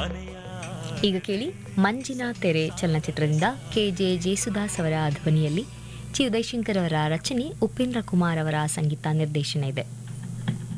ಈಗ ಕೇಳಿ ಮಂಜಿನ ತೆರೆ ಚಲನಚಿತ್ರದಿಂದ KJ ಜೇಸುದಾಸ್ ಅವರ ಧ್ವನಿಯಲ್ಲಿ ಚಿ ಉದಯಶಂಕರ್ ಅವರ ರಚನೆ, ಉಪೇಂದ್ರ ಕುಮಾರ್ ಅವರ ಸಂಗೀತ ನಿರ್ದೇಶನ ಇದೆ.